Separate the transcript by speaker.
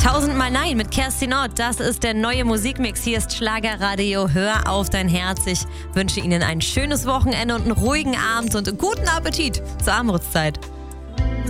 Speaker 1: Tausendmal Nein mit Kerstin Ott. Das ist der neue Musikmix. Hier ist Schlagerradio. Hör auf dein Herz. Ich wünsche Ihnen ein schönes Wochenende und einen ruhigen Abend und guten Appetit zur Armutszeit.